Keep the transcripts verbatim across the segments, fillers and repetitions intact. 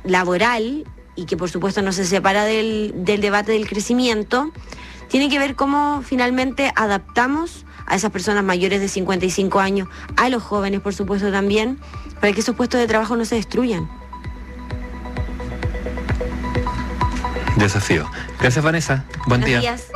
laboral, y que por supuesto no se separa del, del debate del crecimiento, tiene que ver cómo finalmente adaptamos a esas personas mayores de cincuenta y cinco años, a los jóvenes por supuesto también, para que esos puestos de trabajo no se destruyan. Desafío. Gracias, Vanessa. Buen Buenos día. días.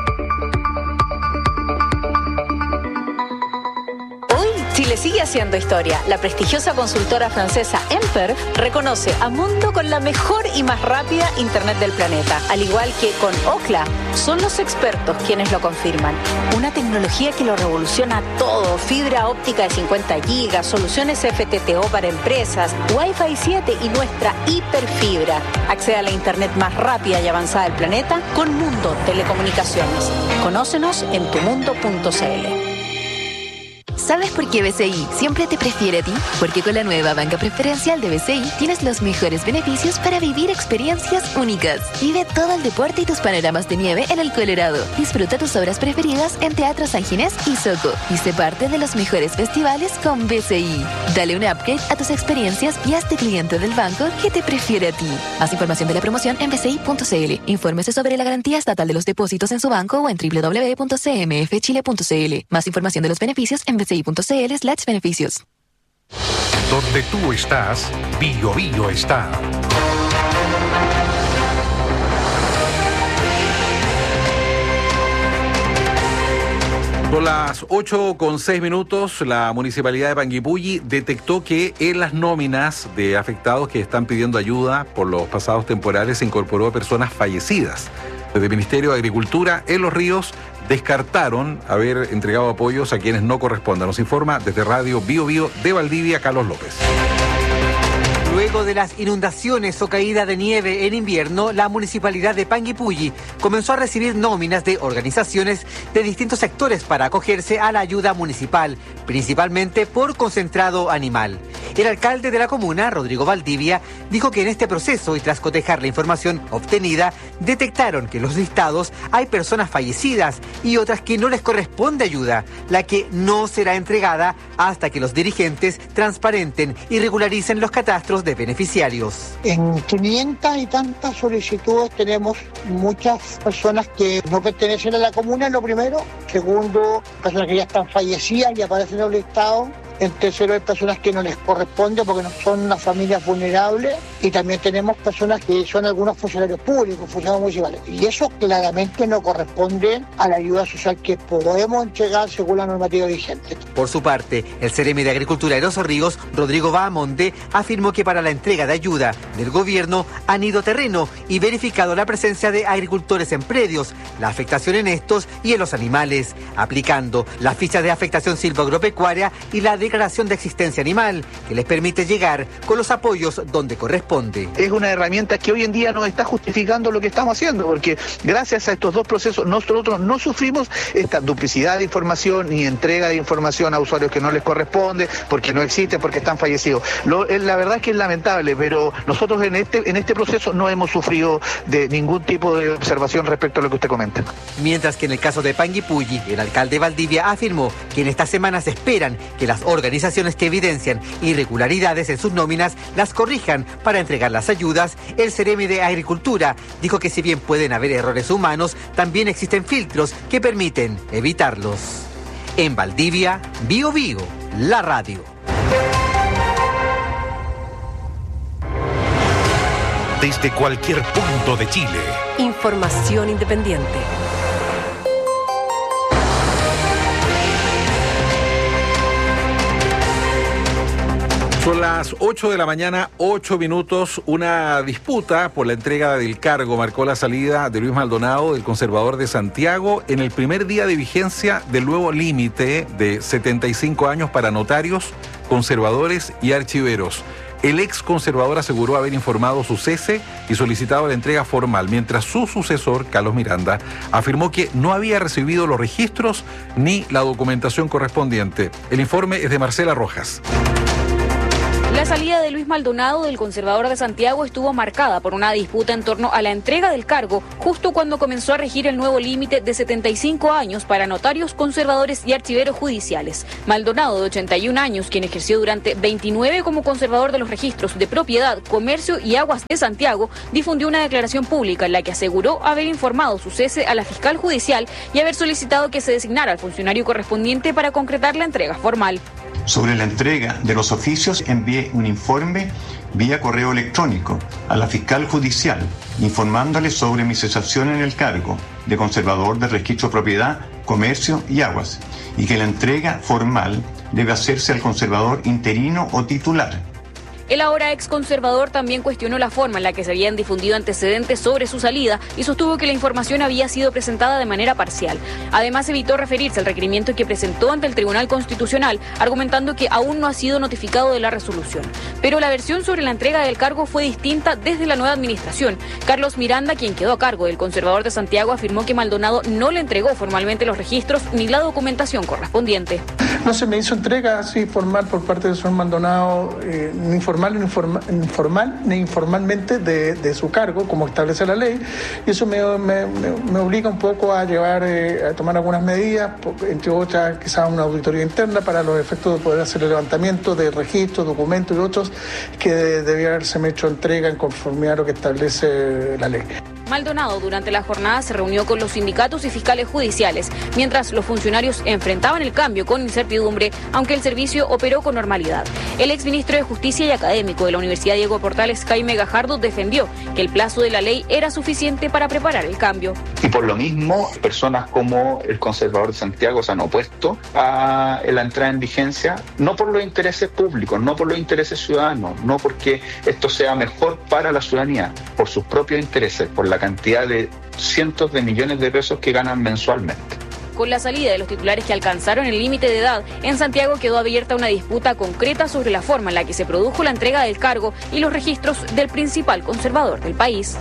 Chile sigue haciendo historia. La prestigiosa consultora francesa Emper reconoce a Mundo con la mejor y más rápida internet del planeta. Al igual que con Ookla, son los expertos quienes lo confirman. Una tecnología que lo revoluciona todo. Fibra óptica de cincuenta gigas, soluciones F T T O para empresas, Wi-Fi siete y nuestra hiperfibra. Accede a la internet más rápida y avanzada del planeta con Mundo Telecomunicaciones. Conócenos en tu mundo punto c l. ¿Sabes por qué B C I siempre te prefiere a ti? Porque con la nueva banca preferencial de B C I tienes los mejores beneficios para vivir experiencias únicas. Vive todo el deporte y tus panoramas de nieve en el Colorado. Disfruta tus obras preferidas en Teatro San Ginés y Soco. Y sé parte de los mejores festivales con B C I. Dale un upgrade a tus experiencias y hazte cliente del banco que te prefiere a ti. Más información de la promoción en b c i punto c l. Infórmese sobre la garantía estatal de los depósitos en su banco o en w w w punto c m f chile punto c l. Más información de los beneficios en b c i punto c l slash beneficios. Donde tú estás, Bio Bio está. Son las ocho con seis minutos. La Municipalidad de Panguipulli detectó que en las nóminas de afectados que están pidiendo ayuda por los pasados temporales se incorporó a personas fallecidas. Desde el Ministerio de Agricultura, en Los Ríos, descartaron haber entregado apoyos a quienes no correspondan. Nos informa desde Radio Bio Bio de Valdivia, Carlos López. Luego de las inundaciones o caída de nieve en invierno, la Municipalidad de Panguipulli comenzó a recibir nóminas de organizaciones de distintos sectores para acogerse a la ayuda municipal, principalmente por concentrado animal. El alcalde de la comuna, Rodrigo Valdivia, dijo que en este proceso y tras cotejar la información obtenida, detectaron que en los listados hay personas fallecidas y otras que no les corresponde ayuda, la que no será entregada hasta que los dirigentes transparenten y regularicen los catastros de beneficiarios. En quinientas y tantas solicitudes tenemos muchas personas que no pertenecen a la comuna, lo primero. Segundo, personas que ya están fallecidas y aparecen en los listados. En tercero, hay personas que no les corresponde porque no son unas familias vulnerables. Y también tenemos personas que son algunos funcionarios públicos, funcionarios municipales. Y eso claramente no corresponde a la ayuda social que podemos entregar según la normativa vigente. Por su parte, el Ceremi de Agricultura de Los Ríos, Rodrigo Bahamonde, afirmó que para la entrega de ayuda del gobierno han ido a terreno y verificado la presencia de agricultores en predios, la afectación en estos y en los animales, aplicando la ficha de afectación silvoagropecuaria y la declaración de existencia animal, que les permite llegar con los apoyos donde corresponde. Es una herramienta que hoy en día nos está justificando lo que estamos haciendo, porque gracias a estos dos procesos nosotros no sufrimos esta duplicidad de información ni entrega de información a usuarios que no les corresponde, porque no existe, porque están fallecidos. Lo, la verdad es que es lamentable, pero nosotros en este, en este proceso no hemos sufrido de ningún tipo de observación respecto a lo que usted comenta. Mientras que en el caso de Panguipulli, el alcalde Valdivia afirmó que en estas semanas esperan que las organizaciones que evidencian irregularidades en sus nóminas las corrijan para entregar las ayudas. El Ceremi de Agricultura dijo que si bien pueden haber errores humanos, también existen filtros que permiten evitarlos. En Valdivia, Bio Bio, la radio. Desde cualquier punto de Chile. Información independiente. Son las ocho de la mañana, ocho minutos. Una disputa por la entrega del cargo marcó la salida de Luis Maldonado, del conservador de Santiago, en el primer día de vigencia del nuevo límite de setenta y cinco años para notarios, conservadores y archiveros. El ex conservador aseguró haber informado su cese y solicitado la entrega formal, mientras su sucesor, Carlos Miranda, afirmó que no había recibido los registros ni la documentación correspondiente. El informe es de Marcela Rojas. La salida de Luis Maldonado del Conservador de Santiago estuvo marcada por una disputa en torno a la entrega del cargo, justo cuando comenzó a regir el nuevo límite de setenta y cinco años para notarios, conservadores y archiveros judiciales. Maldonado, de ochenta y un años, quien ejerció durante veintinueve como conservador de los registros de propiedad, comercio y aguas de Santiago, difundió una declaración pública en la que aseguró haber informado su cese a la fiscal judicial y haber solicitado que se designara al funcionario correspondiente para concretar la entrega formal. Sobre la entrega de los oficios, envié un informe vía correo electrónico a la fiscal judicial, informándole sobre mi cesación en el cargo de conservador de registro de propiedad, comercio y aguas, y que la entrega formal debe hacerse al conservador interino o titular. El ahora ex conservador también cuestionó la forma en la que se habían difundido antecedentes sobre su salida y sostuvo que la información había sido presentada de manera parcial. Además, evitó referirse al requerimiento que presentó ante el Tribunal Constitucional, argumentando que aún no ha sido notificado de la resolución. Pero la versión sobre la entrega del cargo fue distinta desde la nueva administración. Carlos Miranda, quien quedó a cargo del Conservador de Santiago, afirmó que Maldonado no le entregó formalmente los registros ni la documentación correspondiente. No se me hizo entrega así formal por parte del señor Maldonado, eh, ni formal ni informa, informal ni informalmente de, de su cargo, como establece la ley, y eso me, me, me, me obliga un poco a llevar, eh, a tomar algunas medidas, entre otras quizás una auditoría interna para los efectos de poder hacer el levantamiento de registros, documentos y otros que debía haberse hecho entrega en conformidad a lo que establece la ley. Maldonado durante la jornada se reunió con los sindicatos y fiscales judiciales, mientras los funcionarios enfrentaban el cambio con incertidumbre, aunque el servicio operó con normalidad. El exministro de Justicia y académico de la Universidad Diego Portales, Jaime Gajardo, defendió que el plazo de la ley era suficiente para preparar el cambio. Y por lo mismo, personas como el Conservador de Santiago se han opuesto a la entrada en vigencia, no por los intereses públicos, no por los intereses ciudadanos, no porque esto sea mejor para la ciudadanía, por sus propios intereses, por la cantidad de cientos de millones de pesos que ganan mensualmente. Con la salida de los titulares que alcanzaron el límite de edad, en Santiago quedó abierta una disputa concreta sobre la forma en la que se produjo la entrega del cargo y los registros del principal conservador del país.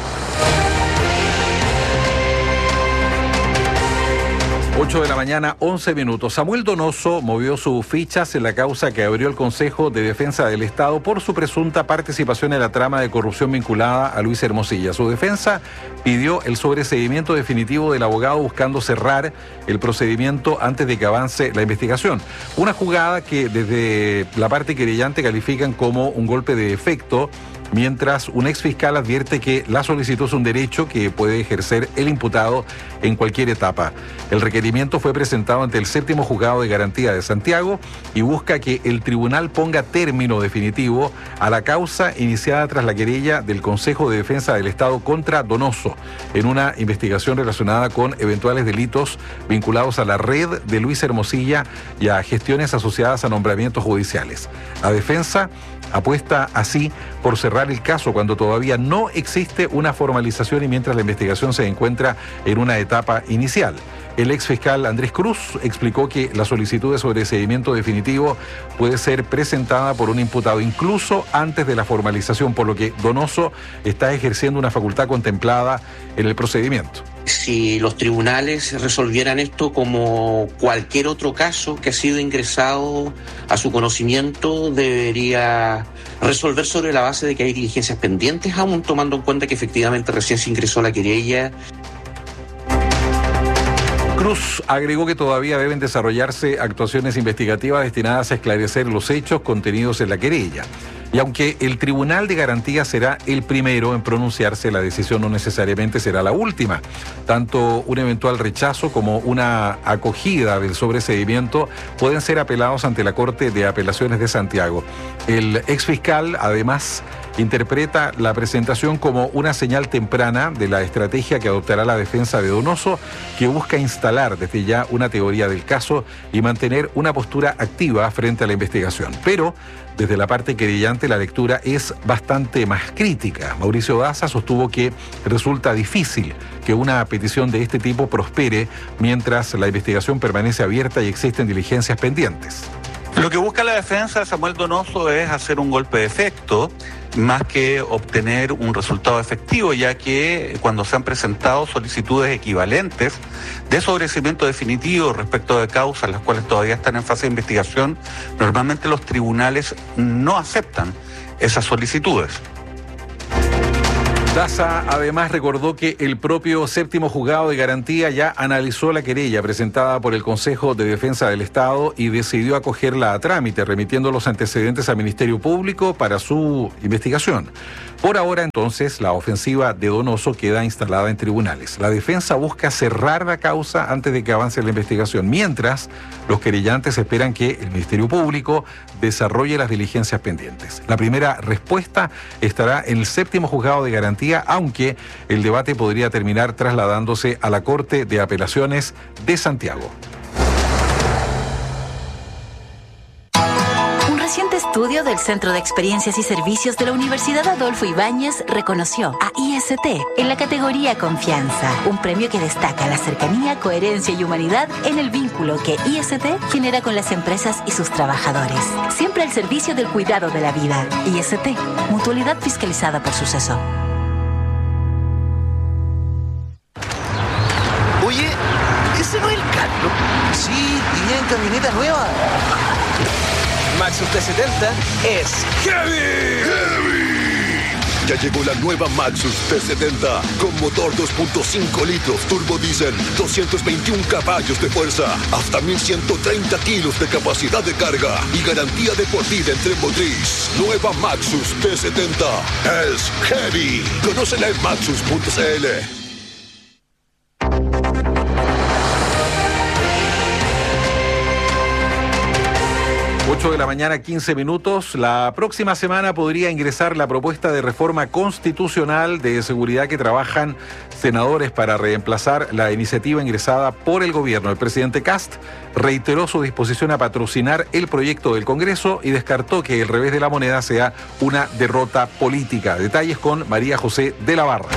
ocho de la mañana, once minutos. Samuel Donoso movió sus fichas en la causa que abrió el Consejo de Defensa del Estado por su presunta participación en la trama de corrupción vinculada a Luis Hermosilla. Su defensa pidió el sobreseimiento definitivo del abogado buscando cerrar el procedimiento antes de que avance la investigación. Una jugada que desde la parte querellante califican como un golpe de efecto, mientras un ex fiscal advierte que la solicitud es un derecho que puede ejercer el imputado en cualquier etapa. El requerimiento fue presentado ante el séptimo juzgado de garantía de Santiago y busca que el tribunal ponga término definitivo a la causa iniciada tras la querella del Consejo de Defensa del Estado contra Donoso en una investigación relacionada con eventuales delitos vinculados a la red de Luis Hermosilla y a gestiones asociadas a nombramientos judiciales. La defensa apuesta así por cerrar el caso cuando todavía no existe una formalización y mientras la investigación se encuentra en una etapa inicial. El ex fiscal Andrés Cruz explicó que la solicitud de sobreseimiento definitivo puede ser presentada por un imputado incluso antes de la formalización, por lo que Donoso está ejerciendo una facultad contemplada en el procedimiento. Si los tribunales resolvieran esto como cualquier otro caso que ha sido ingresado a su conocimiento, debería resolver sobre la base de que hay diligencias pendientes, aún tomando en cuenta que efectivamente recién se ingresó la querella. Cruz agregó que todavía deben desarrollarse actuaciones investigativas destinadas a esclarecer los hechos contenidos en la querella. Y aunque el Tribunal de Garantía será el primero en pronunciarse, la decisión no necesariamente será la última. Tanto un eventual rechazo como una acogida del sobreseimiento pueden ser apelados ante la Corte de Apelaciones de Santiago. El exfiscal, además, interpreta la presentación como una señal temprana de la estrategia que adoptará la defensa de Donoso, que busca instalar desde ya una teoría del caso y mantener una postura activa frente a la investigación. Pero desde la parte querellante la lectura es bastante más crítica. Mauricio Daza sostuvo que resulta difícil que una petición de este tipo prospere mientras la investigación permanece abierta y existen diligencias pendientes. Lo que busca la defensa de Samuel Donoso es hacer un golpe de efecto, más que obtener un resultado efectivo, ya que cuando se han presentado solicitudes equivalentes de sobreseimiento definitivo respecto de causas las cuales todavía están en fase de investigación, normalmente los tribunales no aceptan esas solicitudes. Daza además recordó que el propio séptimo juzgado de garantía ya analizó la querella presentada por el Consejo de Defensa del Estado y decidió acogerla a trámite, remitiendo los antecedentes al Ministerio Público para su investigación. Por ahora, entonces, la ofensiva de Donoso queda instalada en tribunales. La defensa busca cerrar la causa antes de que avance la investigación, mientras los querellantes esperan que el Ministerio Público desarrolle las diligencias pendientes. La primera respuesta estará en el séptimo juzgado de garantía, aunque el debate podría terminar trasladándose a la Corte de Apelaciones de Santiago. Un reciente estudio del Centro de Experiencias y Servicios de la Universidad Adolfo Ibáñez reconoció a I S T en la categoría Confianza, un premio que destaca la cercanía, coherencia y humanidad en el vínculo que I S T genera con las empresas y sus trabajadores. Siempre al servicio del cuidado de la vida. I S T, mutualidad fiscalizada por Suceso. Oye, ¿ese no es el Carlos? Sí, y viene en camioneta nueva. Maxus T setenta es heavy. ¡Heavy! Ya llegó la nueva Maxus T setenta con motor dos punto cinco litros turbo diésel, doscientos veintiún caballos de fuerza, hasta mil ciento treinta kilos de capacidad de carga y garantía de por vida en tren motriz. Nueva Maxus T setenta es heavy. Conócela en maxus punto c l. ocho de la mañana, quince minutos. La próxima semana podría ingresar la propuesta de reforma constitucional de seguridad que trabajan senadores para reemplazar la iniciativa ingresada por el gobierno. El presidente Kast reiteró su disposición a patrocinar el proyecto del Congreso y descartó que el revés de la moneda sea una derrota política. Detalles con María José de la Barra.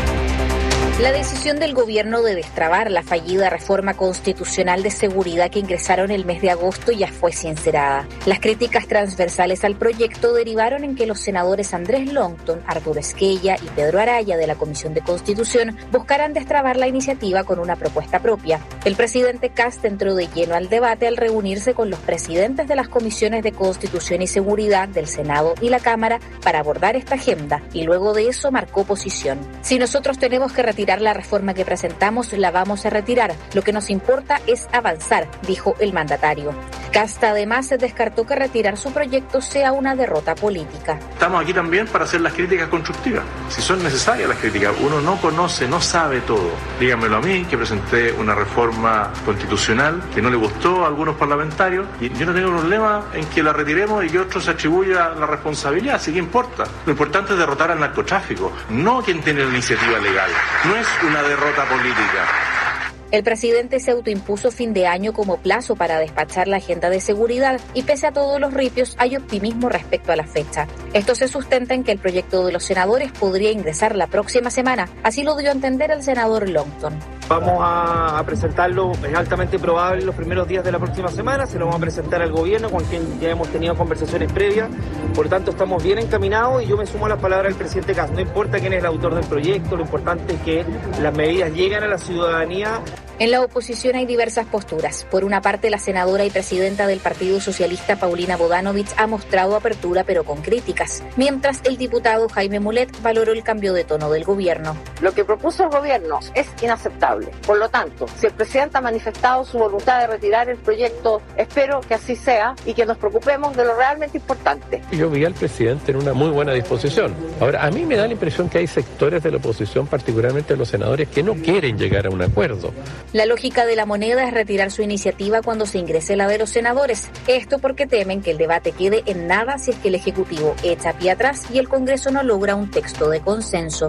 La decisión del gobierno de destrabar la fallida reforma constitucional de seguridad que ingresaron el mes de agosto ya fue sincerada. Las críticas transversales al proyecto derivaron en que los senadores Andrés Longton, Arturo Esquella y Pedro Araya de la Comisión de Constitución buscaran destrabar la iniciativa con una propuesta propia. El presidente Kast entró de lleno al debate al reunirse con los presidentes de las comisiones de Constitución y Seguridad del Senado y la Cámara para abordar esta agenda y luego de eso marcó posición. Si nosotros tenemos que retirar la reforma que presentamos, la vamos a retirar. Lo que nos importa es avanzar, dijo el mandatario. Kast además descartó que retirar su proyecto sea una derrota política. Estamos aquí también para hacer las críticas constructivas. Si son necesarias las críticas, uno no conoce, no sabe todo. Díganmelo a mí, que presenté una reforma constitucional que no le gustó a algunos parlamentarios, y yo no tengo problema en que la retiremos y que otros se atribuya la responsabilidad, así que importa. Lo importante es derrotar al narcotráfico, no quien tiene la iniciativa legal. No es una derrota política. El presidente se autoimpuso fin de año como plazo para despachar la agenda de seguridad y pese a todos los ripios hay optimismo respecto a la fecha. Esto se sustenta en que el proyecto de los senadores podría ingresar la próxima semana, así lo dio a entender el senador Longton. Vamos a, a presentarlo, es altamente probable los primeros días de la próxima semana, se lo vamos a presentar al gobierno con quien ya hemos tenido conversaciones previas, por lo tanto estamos bien encaminados y yo me sumo a las palabras del presidente Kast. No importa quién es el autor del proyecto, lo importante es que las medidas lleguen a la ciudadanía. En la oposición hay diversas posturas. Por una parte, la senadora y presidenta del Partido Socialista, Paulina Bodanovich, ha mostrado apertura pero con críticas, mientras el diputado Jaime Mulet valoró el cambio de tono del gobierno. Lo que propuso el gobierno es inaceptable. Por lo tanto, si el presidente ha manifestado su voluntad de retirar el proyecto, espero que así sea y que nos preocupemos de lo realmente importante. Yo vi al presidente en una muy buena disposición. Ahora, a mí me da la impresión que hay sectores de la oposición, particularmente los senadores, que no quieren llegar a un acuerdo. La lógica de la moneda es retirar su iniciativa cuando se ingrese la de los senadores. Esto porque temen que el debate quede en nada si es que el Ejecutivo echa pie atrás y el Congreso no logra un texto de consenso.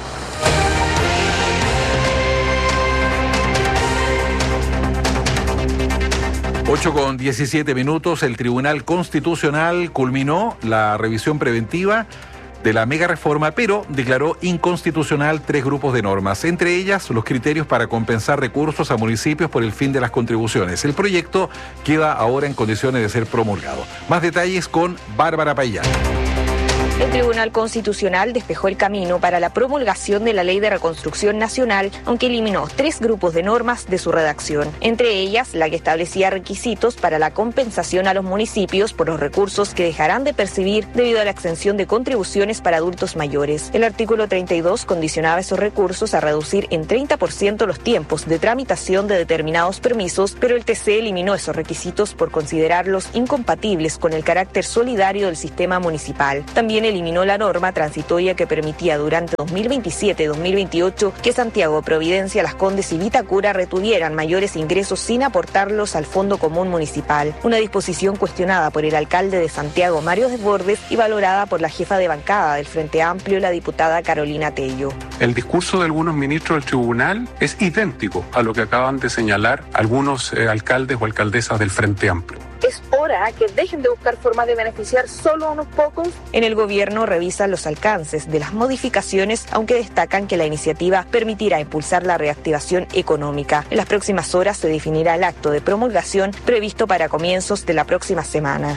ocho con diecisiete minutos, el Tribunal Constitucional culminó la revisión preventiva de la mega reforma, pero declaró inconstitucional tres grupos de normas, entre ellas los criterios para compensar recursos a municipios por el fin de las contribuciones. El proyecto queda ahora en condiciones de ser promulgado. Más detalles con Bárbara Payán. El Tribunal Constitucional despejó el camino para la promulgación de la Ley de Reconstrucción Nacional, aunque eliminó tres grupos de normas de su redacción, entre ellas la que establecía requisitos para la compensación a los municipios por los recursos que dejarán de percibir debido a la exención de contribuciones para adultos mayores. El artículo treinta y dos condicionaba esos recursos a reducir en treinta por ciento los tiempos de tramitación de determinados permisos, pero el T C eliminó esos requisitos por considerarlos incompatibles con el carácter solidario del sistema municipal. También eliminó la norma transitoria que permitía durante dos mil veintisiete y dos mil veintiocho que Santiago, Providencia, Las Condes y Vitacura retuvieran mayores ingresos sin aportarlos al Fondo Común Municipal. Una disposición cuestionada por el alcalde de Santiago, Mario Desbordes, y valorada por la jefa de bancada del Frente Amplio, la diputada Carolina Tello. El discurso de algunos ministros del tribunal es idéntico a lo que acaban de señalar algunos eh, alcaldes o alcaldesas del Frente Amplio. Es hora que dejen de buscar formas de beneficiar solo a unos pocos. En el gobierno revisan los alcances de las modificaciones, aunque destacan que la iniciativa permitirá impulsar la reactivación económica. En las próximas horas se definirá el acto de promulgación previsto para comienzos de la próxima semana.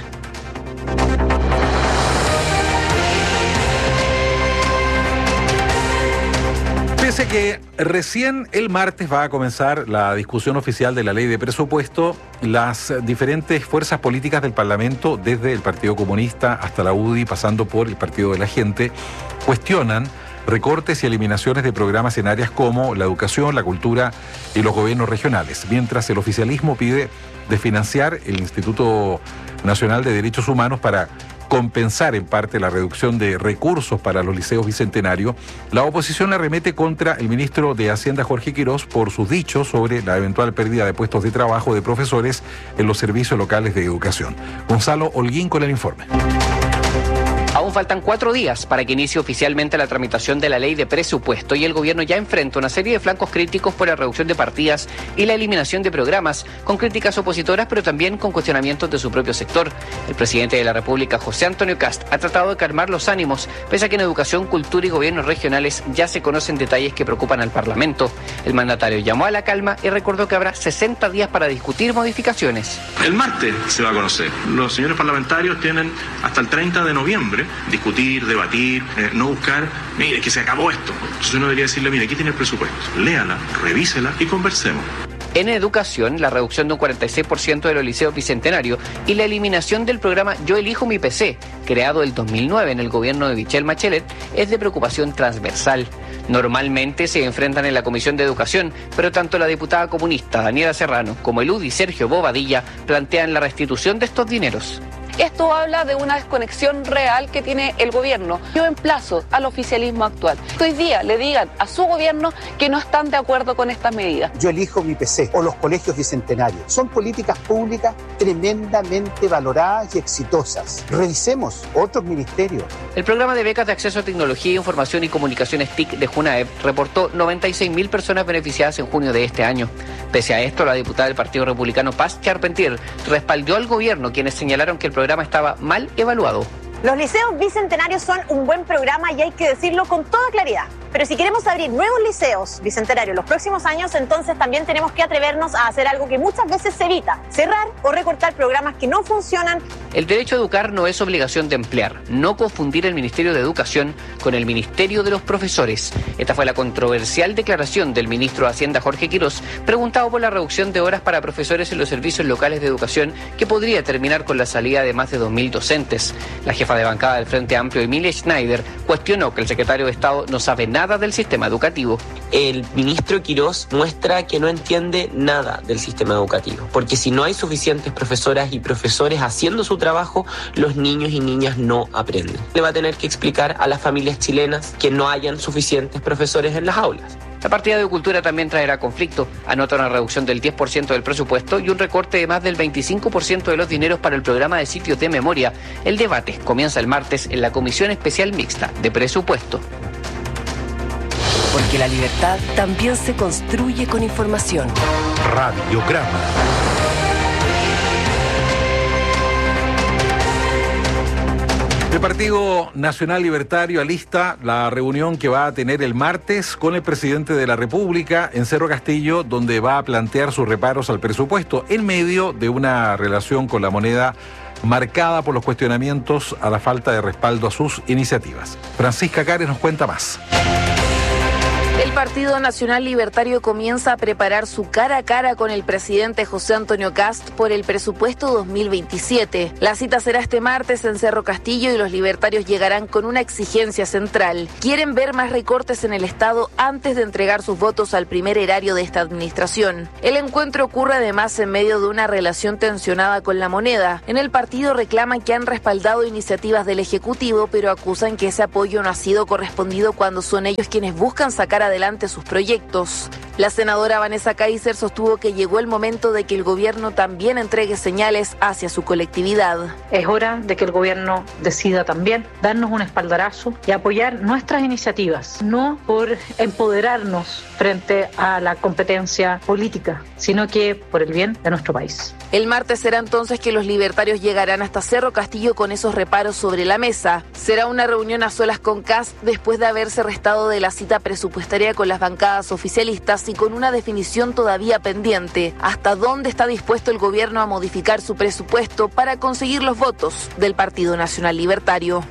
Pese que recién el martes va a comenzar la discusión oficial de la ley de presupuesto, las diferentes fuerzas políticas del Parlamento, desde el Partido Comunista hasta la U D I, pasando por el Partido de la Gente, cuestionan recortes y eliminaciones de programas en áreas como la educación, la cultura y los gobiernos regionales, mientras el oficialismo pide desfinanciar el Instituto Nacional de Derechos Humanos para compensar en parte la reducción de recursos para los liceos bicentenarios. La oposición arremete contra el ministro de Hacienda, Jorge Quirós, por sus dichos sobre la eventual pérdida de puestos de trabajo de profesores en los servicios locales de educación. Gonzalo Holguín con el informe. Aún faltan cuatro días para que inicie oficialmente la tramitación de la ley de presupuesto y el gobierno ya enfrenta una serie de flancos críticos por la reducción de partidas y la eliminación de programas, con críticas opositoras pero también con cuestionamientos de su propio sector. El presidente de la República, José Antonio Kast, ha tratado de calmar los ánimos, pese a que en educación, cultura y gobiernos regionales ya se conocen detalles que preocupan al Parlamento. El mandatario llamó a la calma y recordó que habrá sesenta días para discutir modificaciones. El martes se va a conocer. Los señores parlamentarios tienen hasta el treinta de noviembre discutir, debatir, eh, no buscar, mire, que se acabó esto. Entonces uno debería decirle, mire, aquí tiene el presupuesto, léala, revísela y conversemos. En educación, la reducción de un cuarenta y seis por ciento de los liceos bicentenarios y la eliminación del programa Yo Elijo Mi P C, creado el dos mil nueve en el gobierno de Michelle Bachelet, es de preocupación transversal. Normalmente se enfrentan en la Comisión de Educación, pero tanto la diputada comunista Daniela Serrano como el U D I Sergio Bobadilla plantean la restitución de estos dineros. Esto habla de una desconexión real que tiene el gobierno. Yo emplazo al oficialismo actual que hoy día le digan a su gobierno que no están de acuerdo con estas medidas. Yo elijo mi P C o los colegios bicentenarios. Son políticas públicas tremendamente valoradas y exitosas. Revisemos otros ministerios. El programa de becas de acceso a tecnología, información y comunicaciones T I C de Junaep reportó noventa y seis mil personas beneficiadas en junio de este año. Pese a esto, la diputada del Partido Republicano Paz Charpentier respaldó al gobierno, quienes señalaron que el programa estaba mal evaluado. Los liceos bicentenarios son un buen programa y hay que decirlo con toda claridad. Pero si queremos abrir nuevos liceos bicentenarios los próximos años, entonces también tenemos que atrevernos a hacer algo que muchas veces se evita: cerrar o recortar programas que no funcionan. El derecho a educar no es obligación de emplear. No confundir el Ministerio de Educación con el Ministerio de los Profesores. Esta fue la controversial declaración del ministro de Hacienda, Jorge Quirós, preguntado por la reducción de horas para profesores en los servicios locales de educación, que podría terminar con la salida de más de dos mil docentes. La jefa de bancada del Frente Amplio, Emilia Schneider, cuestionó que el secretario de Estado no sabe nada del sistema educativo. El ministro Quirós muestra que no entiende nada del sistema educativo, porque si no hay suficientes profesoras y profesores haciendo su trabajo, los niños y niñas no aprenden. Le va a tener que explicar a las familias chilenas que no hayan suficientes profesores en las aulas. La partida de cultura también traerá conflicto. Anota una reducción del diez por ciento del presupuesto y un recorte de más del veinticinco por ciento de los dineros para el programa de sitios de memoria. El debate comienza el martes en la Comisión Especial Mixta de Presupuesto. Porque la libertad también se construye con información. Radiograma. El Partido Nacional Libertario alista la reunión que va a tener el martes con el presidente de la República en Cerro Castillo, donde va a plantear sus reparos al presupuesto en medio de una relación con la moneda marcada por los cuestionamientos a la falta de respaldo a sus iniciativas. Francisca Cares nos cuenta más. El Partido Nacional Libertario comienza a preparar su cara a cara con el presidente José Antonio Kast por el presupuesto dos mil veintisiete. La cita será este martes en Cerro Castillo y los libertarios llegarán con una exigencia central. Quieren ver más recortes en el Estado antes de entregar sus votos al primer erario de esta administración. El encuentro ocurre además en medio de una relación tensionada con la moneda. En el partido reclaman que han respaldado iniciativas del Ejecutivo, pero acusan que ese apoyo no ha sido correspondido cuando son ellos quienes buscan sacar adelante sus proyectos. La senadora Vanessa Kaiser sostuvo que llegó el momento de que el gobierno también entregue señales hacia su colectividad. Es hora de que el gobierno decida también darnos un espaldarazo y apoyar nuestras iniciativas, no por empoderarnos frente a la competencia política, sino que por el bien de nuestro país. El martes será entonces que los libertarios llegarán hasta Cerro Castillo con esos reparos sobre la mesa. Será una reunión a solas con Kast después de haberse restado de la cita presupuestaria con las bancadas oficialistas y con una definición todavía pendiente. ¿Hasta dónde está dispuesto el gobierno a modificar su presupuesto para conseguir los votos del Partido Nacional Libertario?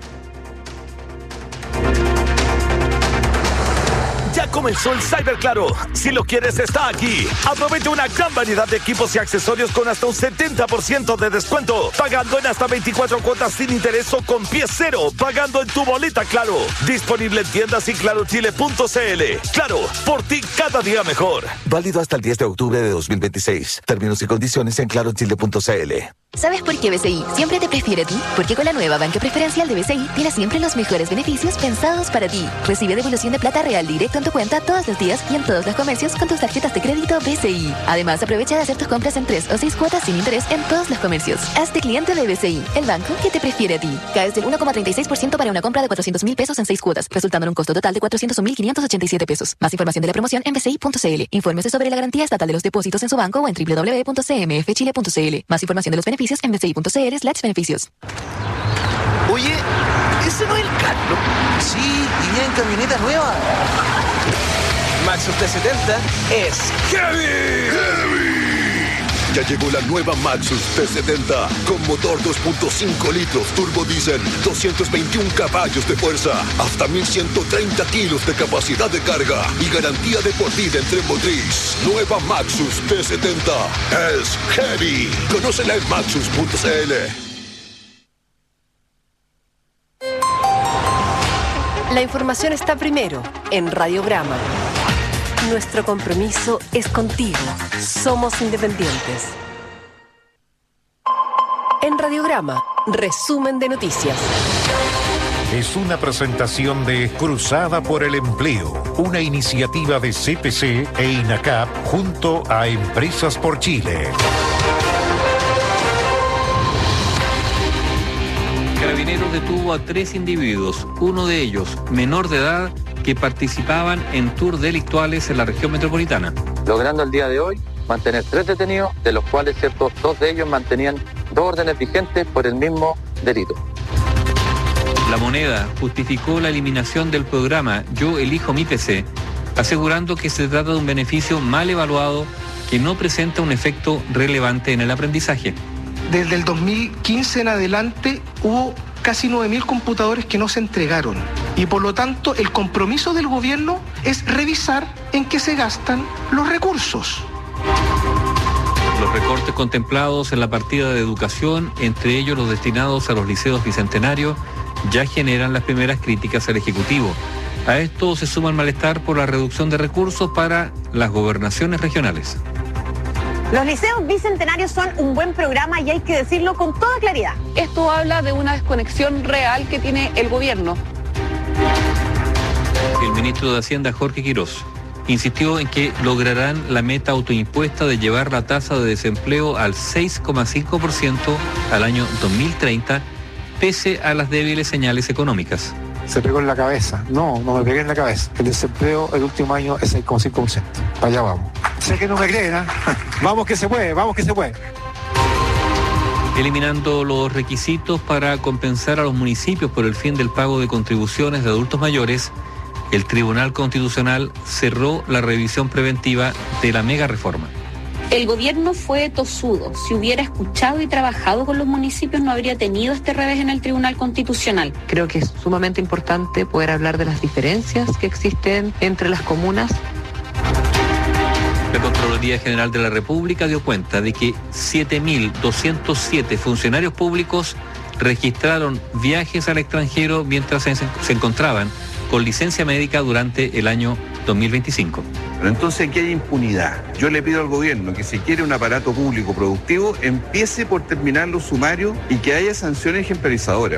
Ya comenzó el Cyber Claro. Si lo quieres, está aquí. Aprovecha una gran variedad de equipos y accesorios con hasta un setenta por ciento de descuento. Pagando en hasta veinticuatro cuotas sin interés o con pie cero. Pagando en tu boleta Claro. Disponible en tiendas y claro chile punto c l. Claro, por ti cada día mejor. Válido hasta el diez de octubre de dos mil veintiséis. Términos y condiciones en claro chile punto c l. ¿Sabes por qué B C I siempre te prefiere a ti? Porque con la nueva banca preferencial de B C I tienes siempre los mejores beneficios pensados para ti. Recibe devolución de plata real directo en tu cuenta todos los días y en todos los comercios con tus tarjetas de crédito B C I. Además, aprovecha de hacer tus compras en tres o seis cuotas sin interés en todos los comercios. Hazte cliente de B C I, el banco que te prefiere a ti. Caes del uno coma treinta y seis por ciento para una compra de cuatrocientos mil pesos en seis cuotas, resultando en un costo total de cuatrocientos mil quinientos ochenta y siete pesos. Más información de la promoción en b c i punto c l. Infórmese sobre la garantía estatal de los depósitos en su banco o en w w w punto c m f chile punto c l. Más información de los beneficios en b c i punto c l slash beneficios. Oye, ¿ese no es el Carlos? Sí, y viene en camioneta nueva. Maxus T setenta es heavy. ¡Heavy! Ya llegó la nueva Maxus T setenta con motor dos punto cinco litros turbo diésel, doscientos veintiún caballos de fuerza, hasta mil ciento treinta kilos de capacidad de carga y garantía de por vida en tren motriz. Nueva Maxus T setenta es heavy. Conócela en maxus punto c l. La información está primero en Radiograma. Nuestro compromiso es contigo. Somos independientes. En Radiograma, resumen de noticias. Es una presentación de Cruzada por el Empleo, una iniciativa de C P C e INACAP junto a Empresas por Chile. Carabineros detuvo a tres individuos, uno de ellos menor de edad, que participaban en tours delictuales en la región metropolitana. Logrando el día de hoy mantener tres detenidos, de los cuales cierto, dos de ellos mantenían dos órdenes vigentes por el mismo delito. La Moneda justificó la eliminación del programa Yo Elijo Mi P C, asegurando que se trata de un beneficio mal evaluado que no presenta un efecto relevante en el aprendizaje. Desde el dos mil quince en adelante hubo casi nueve mil computadores que no se entregaron y por lo tanto el compromiso del gobierno es revisar en qué se gastan los recursos. Los recortes contemplados en la partida de educación, entre ellos los destinados a los liceos bicentenarios, ya generan las primeras críticas al Ejecutivo. A esto se suma el malestar por la reducción de recursos para las gobernaciones regionales. Los liceos bicentenarios son un buen programa y hay que decirlo con toda claridad. Esto habla de una desconexión real que tiene el gobierno. El ministro de Hacienda, Jorge Quirós, insistió en que lograrán la meta autoimpuesta de llevar la tasa de desempleo al seis coma cinco por ciento al año dos mil treinta, pese a las débiles señales económicas. Se pegó en la cabeza. No, no me pegué en la cabeza. El desempleo el último año es seis coma cinco por ciento. Para allá vamos. Sé que no me creen, ¿eh? Vamos que se puede, vamos que se puede. Eliminando los requisitos para compensar a los municipios por el fin del pago de contribuciones de adultos mayores, el Tribunal Constitucional cerró la revisión preventiva de la mega reforma. El gobierno fue tosudo. Si hubiera escuchado y trabajado con los municipios, no habría tenido este revés en el Tribunal Constitucional. Creo que es sumamente importante poder hablar de las diferencias que existen entre las comunas. La Contraloría General de la República dio cuenta de que siete mil doscientos siete funcionarios públicos registraron viajes al extranjero mientras se, se encontraban con licencia médica durante el año dos mil veinticinco. Pero entonces aquí hay impunidad. Yo le pido al gobierno que si quiere un aparato público productivo, empiece por terminar los sumarios y que haya sanciones ejemplarizadoras.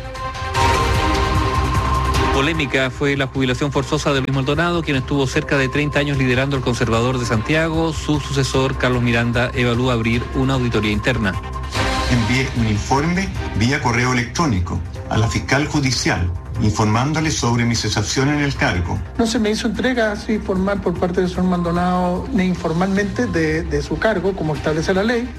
Polémica fue la jubilación forzosa de Luis Maldonado, quien estuvo cerca de treinta años liderando el Conservador de Santiago. Su sucesor, Carlos Miranda, evalúa abrir una auditoría interna. Envié un informe vía correo electrónico a la fiscal judicial informándole sobre mi cesación en el cargo. No se me hizo entrega así formal por parte del señor Maldonado ni informalmente de, de su cargo, como establece la ley.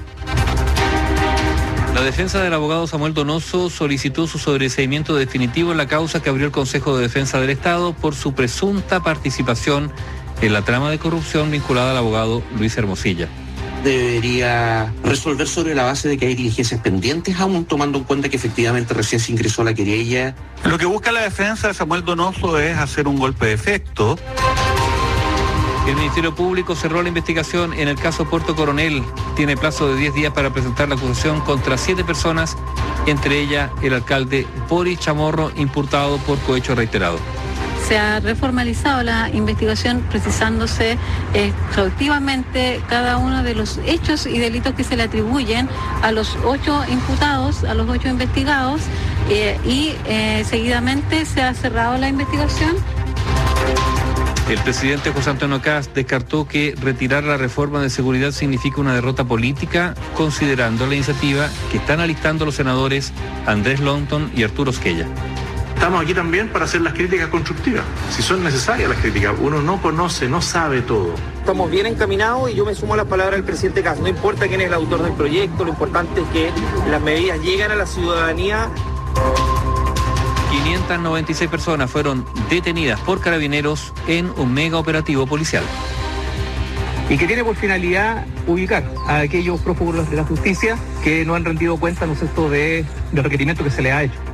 La defensa del abogado Samuel Donoso solicitó su sobreseimiento definitivo en la causa que abrió el Consejo de Defensa del Estado por su presunta participación en la trama de corrupción vinculada al abogado Luis Hermosilla. Debería resolver sobre la base de que hay diligencias pendientes, aún tomando en cuenta que efectivamente recién se ingresó la querella. Lo que busca la defensa de Samuel Donoso es hacer un golpe de efecto. El Ministerio Público cerró la investigación en el caso Puerto Coronel. Tiene plazo de diez días para presentar la acusación contra siete personas, entre ellas el alcalde Boris Chamorro, imputado por cohecho reiterado. Se ha reformalizado la investigación precisándose exhaustivamente cada uno de los hechos y delitos que se le atribuyen a los ocho imputados, a los ocho investigados, eh, y eh, seguidamente se ha cerrado la investigación. El presidente José Antonio Kast descartó que retirar la reforma de seguridad significa una derrota política, considerando la iniciativa que están alistando los senadores Andrés Longton y Arturo Esquella. Estamos aquí también para hacer las críticas constructivas, si son necesarias las críticas. Uno no conoce, no sabe todo. Estamos bien encaminados y yo me sumo a las palabras del presidente Kast. No importa quién es el autor del proyecto, lo importante es que las medidas lleguen a la ciudadanía. quinientas noventa y seis personas fueron detenidas por carabineros en un mega operativo policial. Y que tiene por finalidad ubicar a aquellos prófugos de la justicia que no han rendido cuenta, ¿no es cierto?, de, del requerimiento que se les ha hecho.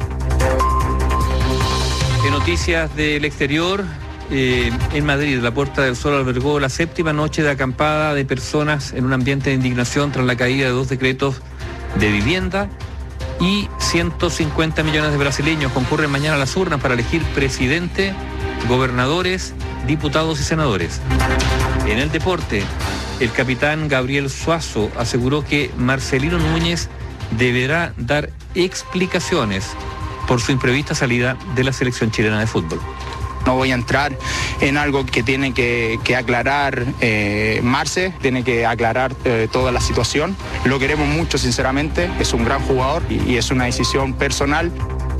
En noticias del exterior, eh, en Madrid, la Puerta del Sol albergó la séptima noche de acampada de personas en un ambiente de indignación tras la caída de dos decretos de vivienda. Y ciento cincuenta millones de brasileños concurren mañana a las urnas para elegir presidente, gobernadores, diputados y senadores. En el deporte, el capitán Gabriel Suazo aseguró que Marcelino Núñez deberá dar explicaciones por su imprevista salida de la selección chilena de fútbol. No voy a entrar en algo que tiene que, que aclarar eh, Marce, tiene que aclarar eh, toda la situación. Lo queremos mucho, sinceramente, es un gran jugador y, y es una decisión personal.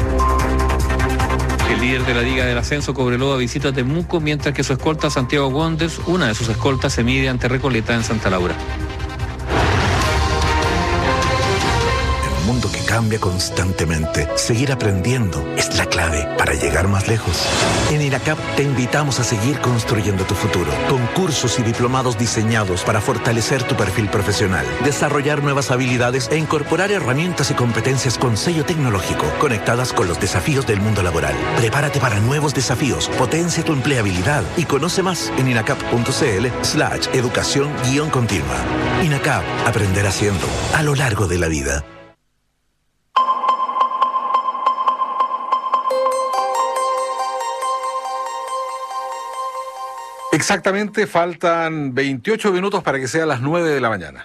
El líder de la Liga del Ascenso, Cobreloa, visita Temuco, mientras que su escolta Santiago Wanderers, una de sus escoltas, se mide ante Recoleta en Santa Laura. Mundo que cambia constantemente. Seguir aprendiendo es la clave para llegar más lejos. En INACAP te invitamos a seguir construyendo tu futuro, con cursos y diplomados diseñados para fortalecer tu perfil profesional, desarrollar nuevas habilidades e incorporar herramientas y competencias con sello tecnológico, conectadas con los desafíos del mundo laboral. Prepárate para nuevos desafíos, potencia tu empleabilidad y conoce más en inacap.cl slash educación guión continua. INACAP, aprender haciendo, a lo largo de la vida. Exactamente, faltan veintiocho minutos para que sea las nueve de la mañana.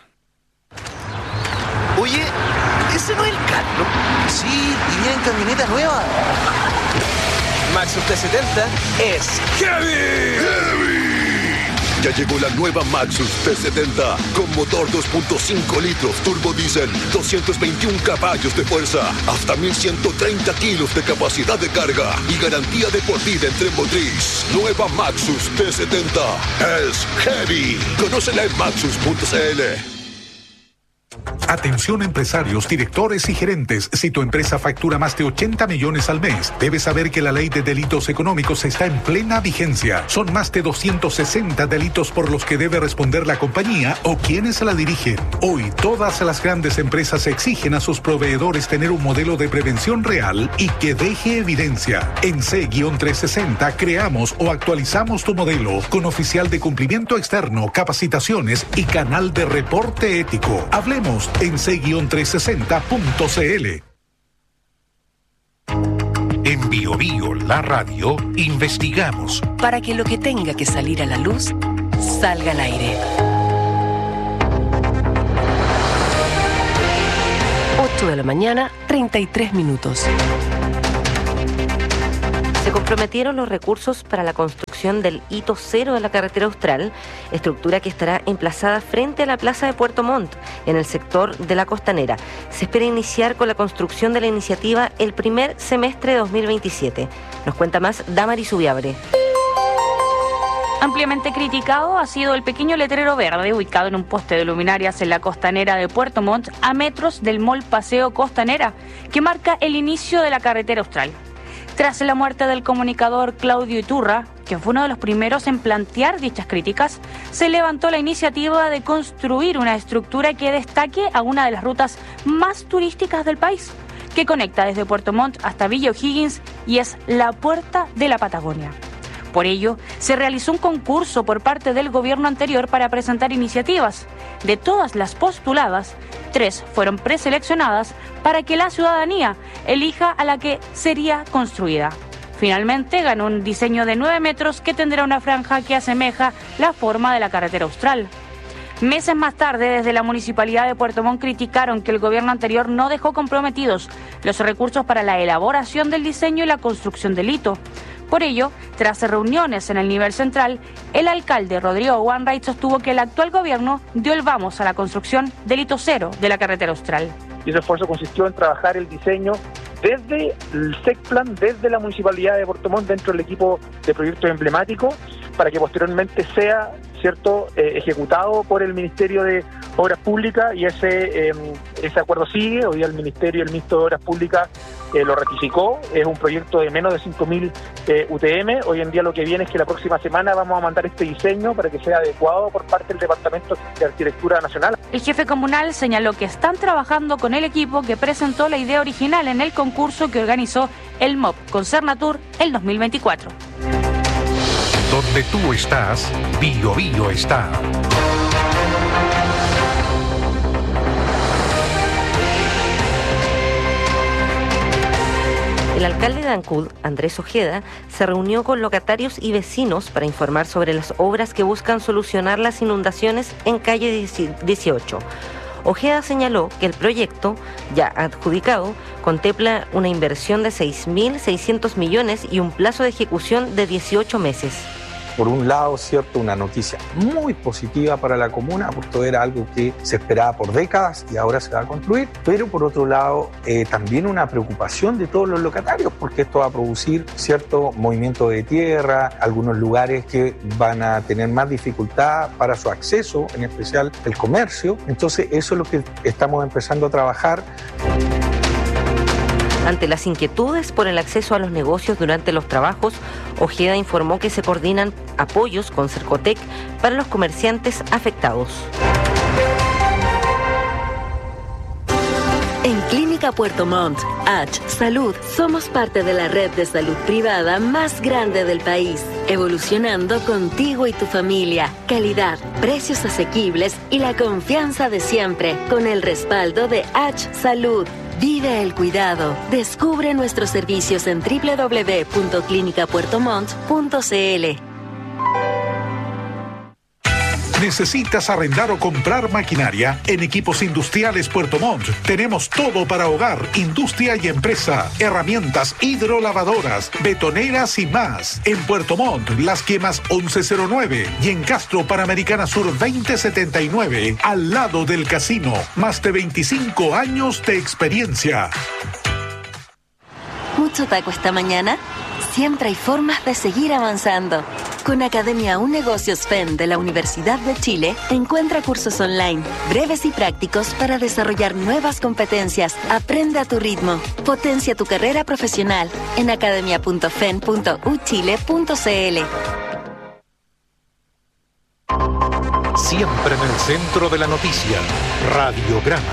Oye, ¿ese no es el Carlos? Sí, y viene en camioneta nueva. Maxus T setenta es Heavy. Heavy. Ya llegó la nueva Maxus T setenta con motor dos punto cinco litros turbo diésel, doscientos veintiún caballos de fuerza, hasta mil ciento treinta kilos de capacidad de carga y garantía de por vida en tren motriz. Nueva Maxus T setenta es Heavy. Conócela en maxus punto c l. Atención empresarios, directores y gerentes. Si tu empresa factura más de ochenta millones al mes, debes saber que la ley de delitos económicos está en plena vigencia. Son más de doscientos sesenta delitos por los que debe responder la compañía o quienes la dirigen. Hoy, todas las grandes empresas exigen a sus proveedores tener un modelo de prevención real y que deje evidencia. En C trescientos sesenta creamos o actualizamos tu modelo con oficial de cumplimiento externo, capacitaciones y canal de reporte ético. Hablemos en C trescientos sesenta punto c l. En Bio Bio, la radio, investigamos para que lo que tenga que salir a la luz salga al aire. ocho de la mañana, treinta y tres minutos. Se comprometieron los recursos para la construcción del hito cero de la carretera austral, estructura que estará emplazada frente a la plaza de Puerto Montt, en el sector de la Costanera. Se espera iniciar con la construcción de la iniciativa el primer semestre de dos mil veintisiete. Nos cuenta más Damaris Subiabre. Ampliamente criticado ha sido el pequeño letrero verde ubicado en un poste de luminarias en la Costanera de Puerto Montt, a metros del Mall Paseo Costanera, que marca el inicio de la carretera austral. Tras la muerte del comunicador Claudio Iturra, que fue uno de los primeros en plantear dichas críticas, se levantó la iniciativa de construir una estructura que destaque a una de las rutas más turísticas del país, que conecta desde Puerto Montt hasta Villa O'Higgins y es la puerta de la Patagonia. Por ello, se realizó un concurso por parte del gobierno anterior para presentar iniciativas. De todas las postuladas, tres fueron preseleccionadas para que la ciudadanía elija a la que sería construida. Finalmente ganó un diseño de nueve metros que tendrá una franja que asemeja la forma de la carretera austral. Meses más tarde, desde la Municipalidad de Puerto Montt criticaron que el gobierno anterior no dejó comprometidos los recursos para la elaboración del diseño y la construcción del hito. Por ello, tras reuniones en el nivel central, el alcalde Rodrigo Wainwright sostuvo que el actual gobierno dio el vamos a la construcción del hito cero de la carretera austral. Y ese esfuerzo consistió en trabajar el diseño desde el SECPLAN, desde la Municipalidad de Puerto Montt, dentro del equipo de proyectos emblemáticos, para que posteriormente sea cierto eh, ejecutado por el Ministerio de Obras Públicas, y ese eh, ese acuerdo sigue. Hoy día el Ministerio y el Ministro de Obras Públicas eh, lo ratificó. Es un proyecto de menos de cinco mil eh, U T M. Hoy en día lo que viene es que la próxima semana vamos a mandar este diseño para que sea adecuado por parte del Departamento de Arquitectura Nacional. El jefe comunal señaló que están trabajando con el equipo que presentó la idea original en el concurso que organizó el M O P con Cernatur el dos mil veinticuatro. Donde tú estás, Bio Bio está. El alcalde de Ancud, Andrés Ojeda, se reunió con locatarios y vecinos para informar sobre las obras que buscan solucionar las inundaciones en calle dieciocho. Ojeda señaló que el proyecto, ya adjudicado, contempla una inversión de seis mil seiscientos millones y un plazo de ejecución de dieciocho meses. Por un lado, cierto, una noticia muy positiva para la comuna, porque todo era algo que se esperaba por décadas y ahora se va a concluir, pero por otro lado, eh, también una preocupación de todos los locatarios, porque esto va a producir cierto movimiento de tierra, algunos lugares que van a tener más dificultad para su acceso, en especial el comercio. Entonces, eso es lo que estamos empezando a trabajar. Ante las inquietudes por el acceso a los negocios durante los trabajos, Ojeda informó que se coordinan apoyos con Cercotec para los comerciantes afectados. En Clínica Puerto Montt, H Salud, somos parte de la red de salud privada más grande del país, evolucionando contigo y tu familia. Calidad, precios asequibles y la confianza de siempre, con el respaldo de H Salud. Vive el cuidado. Descubre nuestros servicios en doble u doble u doble u punto clínica puerto montt punto c l. ¿Necesitas arrendar o comprar maquinaria? En Equipos Industriales Puerto Montt tenemos todo para hogar, industria y empresa. Herramientas hidrolavadoras, betoneras y más. En Puerto Montt, Las Quemas once cero nueve y en Castro Panamericana Sur veinte setenta y nueve, al lado del casino. Más de veinticinco años de experiencia. ¿Mucho taco esta mañana? Siempre hay formas de seguir avanzando. Con Academia Un Negocios F E N de la Universidad de Chile, encuentra cursos online, breves y prácticos para desarrollar nuevas competencias. Aprende a tu ritmo. Potencia tu carrera profesional en academia punto fen punto u chile punto c l. Siempre en el centro de la noticia, Radiograma.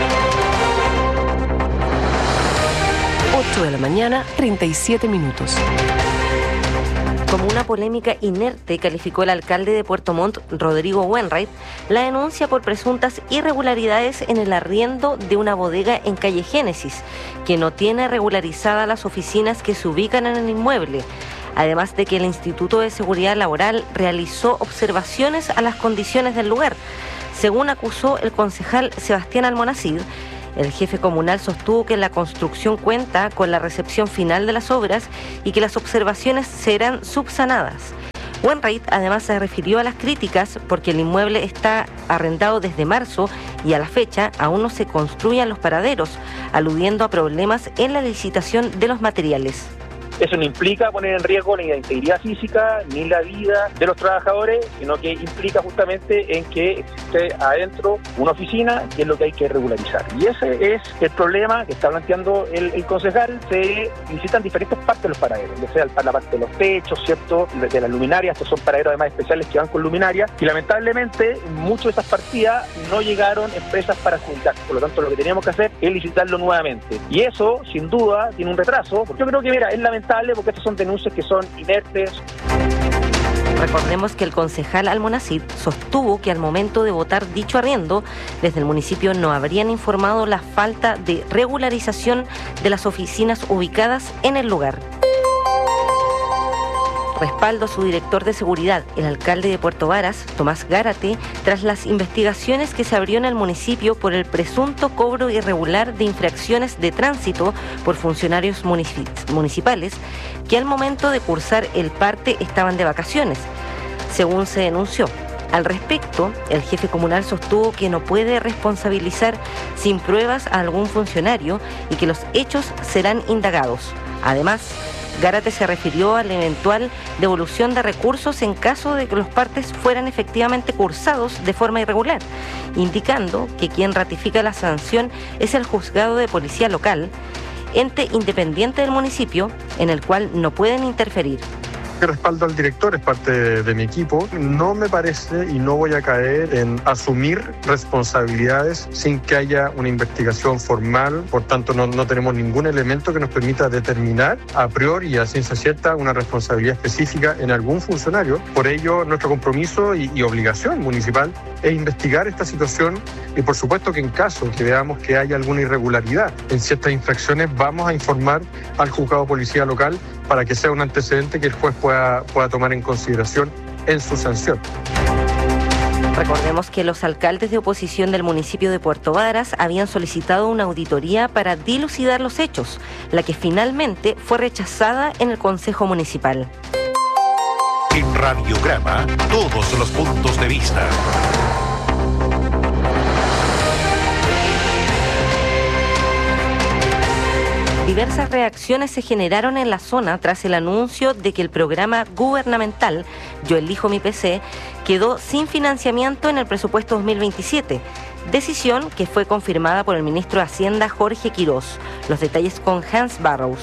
ocho de la mañana, treinta y siete minutos. Como una polémica inerte, calificó el alcalde de Puerto Montt, Rodrigo Wainwright, la denuncia por presuntas irregularidades en el arriendo de una bodega en calle Génesis, que no tiene regularizadas las oficinas que se ubican en el inmueble, además de que el Instituto de Seguridad Laboral realizó observaciones a las condiciones del lugar. Según acusó el concejal Sebastián Almonacid, el jefe comunal sostuvo que la construcción cuenta con la recepción final de las obras y que las observaciones serán subsanadas. Wainwright además se refirió a las críticas porque el inmueble está arrendado desde marzo y a la fecha aún no se construyen los paraderos, aludiendo a problemas en la licitación de los materiales. Eso no implica poner en riesgo ni la integridad física ni la vida de los trabajadores, sino que implica justamente en que existe adentro una oficina, que es lo que hay que regularizar. Y ese es el problema que está planteando el, el concejal. Se licitan diferentes partes de los paraderos, ya sea la parte de los techos, ¿cierto?, de las luminarias. Estos son paraderos además especiales que van con luminarias, y lamentablemente muchas de esas partidas no llegaron empresas para adjudicar. Por lo tanto, lo que teníamos que hacer es licitarlo nuevamente. Y eso, sin duda, tiene un retraso, porque yo creo que, mira, es lamentable porque estas son denuncias que son inertes. Recordemos que el concejal Almonacid sostuvo que al momento de votar dicho arriendo, desde el municipio no habrían informado la falta de regularización de las oficinas ubicadas en el lugar. Respaldo a su director de seguridad, el alcalde de Puerto Varas, Tomás Gárate, tras las investigaciones que se abrió en el municipio por el presunto cobro irregular de infracciones de tránsito por funcionarios municipales que al momento de cursar el parte estaban de vacaciones, según se denunció. Al respecto, el jefe comunal sostuvo que no puede responsabilizar sin pruebas a algún funcionario y que los hechos serán indagados. Además, Gárate se refirió a la eventual devolución de recursos en caso de que los partes fueran efectivamente cursados de forma irregular, indicando que quien ratifica la sanción es el juzgado de policía local, ente independiente del municipio, en el cual no pueden interferir. Que respaldo al director, es parte de, de mi equipo. No me parece y no voy a caer en asumir responsabilidades sin que haya una investigación formal. Por tanto, no, no tenemos ningún elemento que nos permita determinar a priori y a ciencia cierta una responsabilidad específica en algún funcionario. Por ello, nuestro compromiso y, y obligación municipal es investigar esta situación y, por supuesto, que en caso que veamos que haya alguna irregularidad en ciertas infracciones, vamos a informar al juzgado de policía local para que sea un antecedente que el juez pueda, pueda tomar en consideración en su sanción. Recordemos que los alcaldes de oposición del municipio de Puerto Varas habían solicitado una auditoría para dilucidar los hechos, la que finalmente fue rechazada en el Consejo Municipal. En Radiograma, todos los puntos de vista. Diversas reacciones se generaron en la zona tras el anuncio de que el programa gubernamental Yo Elijo Mi P C quedó sin financiamiento en el presupuesto dos mil veintisiete, decisión que fue confirmada por el ministro de Hacienda Jorge Quirós. Los detalles con Hans Barrows.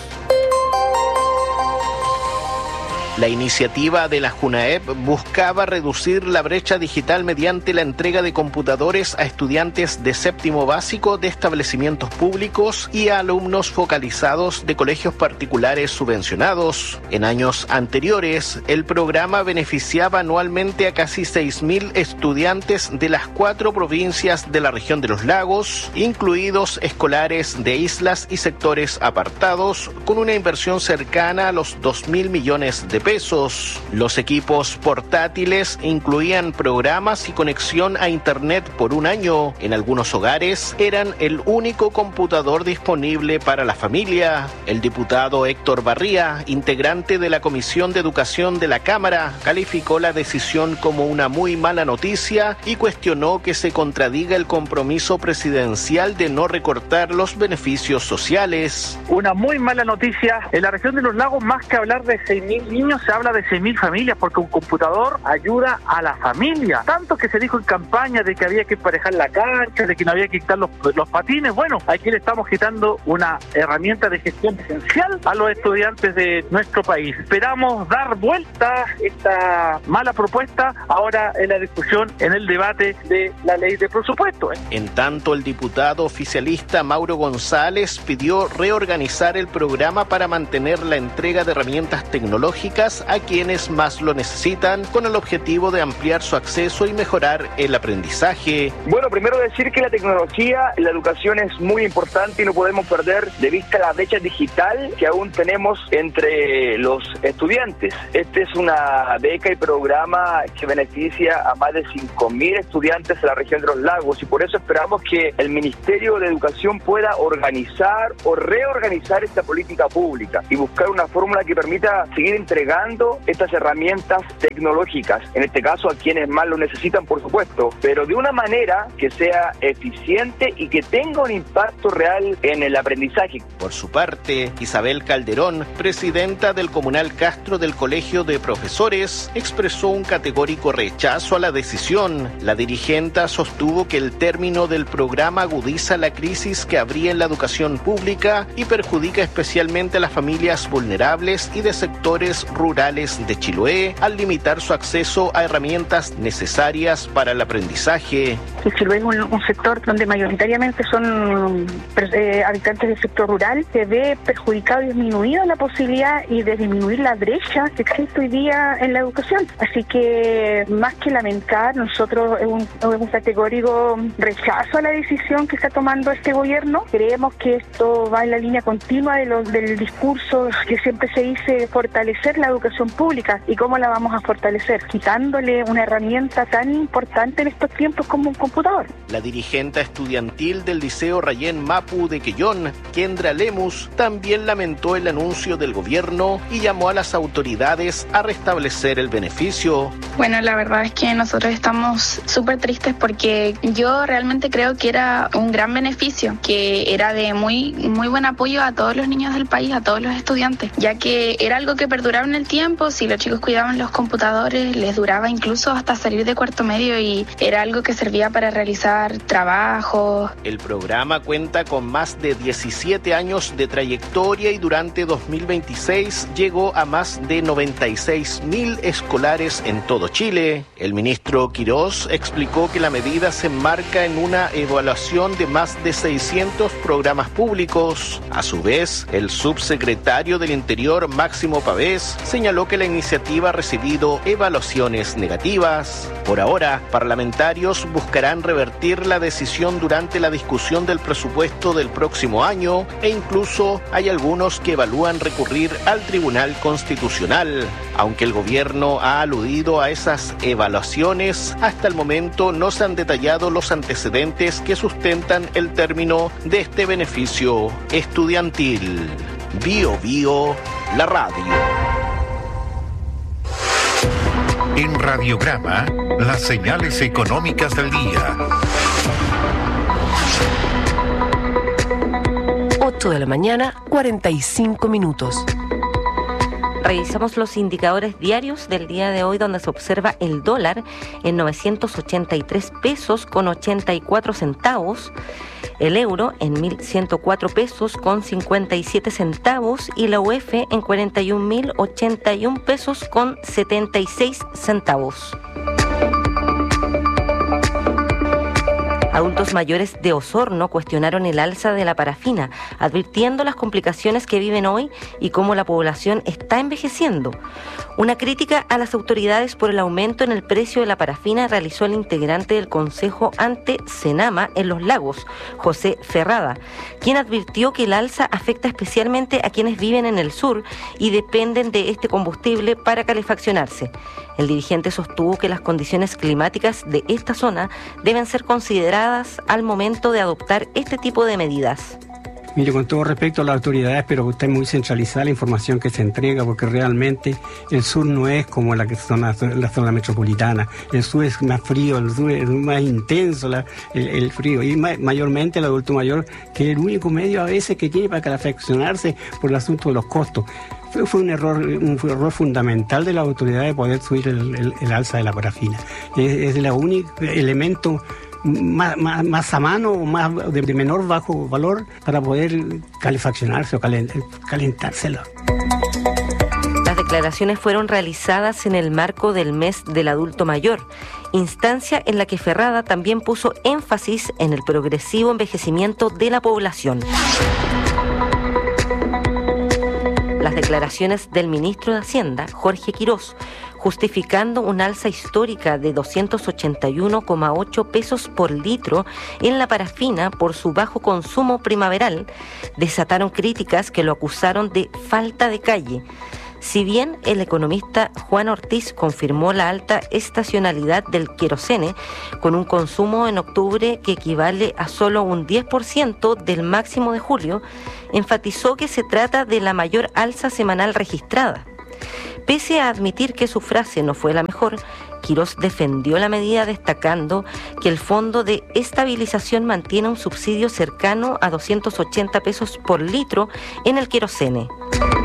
La iniciativa de la JUNAEP buscaba reducir la brecha digital mediante la entrega de computadores a estudiantes de séptimo básico de establecimientos públicos y a alumnos focalizados de colegios particulares subvencionados. En años anteriores, el programa beneficiaba anualmente a casi seis mil estudiantes de las cuatro provincias de la región de los lagos, incluidos escolares de islas y sectores apartados, con una inversión cercana a los dos mil millones de pesos. Pesos. Los equipos portátiles incluían programas y conexión a internet por un año. En algunos hogares eran el único computador disponible para la familia. El diputado Héctor Barría, integrante de la Comisión de Educación de la Cámara, calificó la decisión como una muy mala noticia y cuestionó que se contradiga el compromiso presidencial de no recortar los beneficios sociales. Una muy mala noticia. En la región de los lagos, más que hablar de seis mil niños, año se habla de seis mil familias porque un computador ayuda a la familia. Tanto que se dijo en campaña de que había que emparejar la cancha, de que no había que quitar los, los patines. Bueno, aquí le estamos quitando una herramienta de gestión esencial a los estudiantes de nuestro país. Esperamos dar vuelta esta mala propuesta ahora en la discusión, en el debate de la ley de presupuesto. En tanto, el diputado oficialista Mauro González pidió reorganizar el programa para mantener la entrega de herramientas tecnológicas a quienes más lo necesitan, con el objetivo de ampliar su acceso y mejorar el aprendizaje. Bueno, primero decir que la tecnología en la educación es muy importante y no podemos perder de vista la brecha digital que aún tenemos entre los estudiantes. Esta es una beca y programa que beneficia a más de cinco mil estudiantes en la región de los lagos y por eso esperamos que el Ministerio de Educación pueda organizar o reorganizar esta política pública y buscar una fórmula que permita seguir entregando estas herramientas tecnológicas, en este caso a quienes más lo necesitan, por supuesto, pero de una manera que sea eficiente y que tenga un impacto real en el aprendizaje. Por su parte, Isabel Calderón, presidenta del Comunal Castro del Colegio de Profesores, expresó un categórico rechazo a la decisión. La dirigenta sostuvo que el término del programa agudiza la crisis que habría en la educación pública y perjudica especialmente a las familias vulnerables y de sectores rurales de Chiloé al limitar su acceso a herramientas necesarias para el aprendizaje. Chiloé es un, un sector donde mayoritariamente son eh, habitantes del sector rural, se ve perjudicado y disminuida la posibilidad y de disminuir la brecha que existe hoy día en la educación. Así que más que lamentar, nosotros es un, es un categórico rechazo a la decisión que está tomando este gobierno. Creemos que esto va en la línea continua de lo, del discurso que siempre se dice fortalecer la educación pública. ¿Y cómo la vamos a fortalecer? Quitándole una herramienta tan importante en estos tiempos como un computador. La dirigente estudiantil del Liceo Rayén Mapu de Quellón, Kendra Lemus, también lamentó el anuncio del gobierno y llamó a las autoridades a restablecer el beneficio. Bueno, la verdad es que nosotros estamos súper tristes porque yo realmente creo que era un gran beneficio, que era de muy, muy buen apoyo a todos los niños del país, a todos los estudiantes, ya que era algo que perduraba en el tiempo. Si los chicos cuidaban los computadores, les duraba incluso hasta salir de cuarto medio y era algo que servía para realizar trabajos. El programa cuenta con más de diecisiete años de trayectoria y durante dos mil veintiséis llegó a más de noventa y seis mil escolares en todo Chile. El ministro Quirós explicó que la medida se enmarca en una evaluación de más de seiscientos programas públicos. A su vez, el subsecretario del Interior, Máximo Pavés, señaló que la iniciativa ha recibido evaluaciones negativas. Por ahora, parlamentarios buscarán revertir la decisión durante la discusión del presupuesto del próximo año e incluso hay algunos que evalúan recurrir al Tribunal Constitucional. Aunque el gobierno ha aludido a esas evaluaciones, hasta el momento no se han detallado los antecedentes que sustentan el término de este beneficio estudiantil. Bio Bio, la radio. En Radiograma, las señales económicas del día. ocho de la mañana, cuarenta y cinco minutos. Revisamos los indicadores diarios del día de hoy, donde se observa el dólar en novecientos ochenta y tres pesos con ochenta y cuatro centavos, el euro en mil ciento cuatro pesos con cincuenta y siete centavos y la U F en cuarenta y un mil ochenta y un pesos con setenta y seis centavos. Adultos mayores de Osorno cuestionaron el alza de la parafina, advirtiendo las complicaciones que viven hoy y cómo la población está envejeciendo. Una crítica a las autoridades por el aumento en el precio de la parafina realizó el integrante del Consejo ante Senama en Los Lagos, José Ferrada, quien advirtió que el alza afecta especialmente a quienes viven en el sur y dependen de este combustible para calefaccionarse. El dirigente sostuvo que las condiciones climáticas de esta zona deben ser consideradas al momento de adoptar este tipo de medidas. Mire, con todo respeto a las autoridades, pero está muy centralizada la información que se entrega, porque realmente el sur no es como la, que zona, la zona metropolitana. El sur es más frío, el sur es más intenso la, el, el frío. Y ma, mayormente el adulto mayor, que es el único medio a veces que tiene para calefaccionarse por el asunto de los costos. fue, fue un error un fue error fundamental de la autoridad de poder subir el, el, el alza de la parafina. Es, es el único elemento más, más, más a mano, más de, de menor bajo valor para poder calefaccionarse o calent, calentárselo. Las declaraciones fueron realizadas en el marco del mes del adulto mayor, instancia en la que Ferrada también puso énfasis en el progresivo envejecimiento de la población. Las declaraciones del ministro de Hacienda, Jorge Quirós, justificando un alza histórica de doscientos ochenta y uno coma ocho pesos por litro en la parafina por su bajo consumo primaveral, desataron críticas que lo acusaron de falta de calle. Si bien el economista Juan Ortiz confirmó la alta estacionalidad del querosene, con un consumo en octubre que equivale a solo un diez por ciento del máximo de julio, enfatizó que se trata de la mayor alza semanal registrada. Pese a admitir que su frase no fue la mejor, Quirós defendió la medida destacando que el Fondo de Estabilización mantiene un subsidio cercano a doscientos ochenta pesos por litro en el querosene.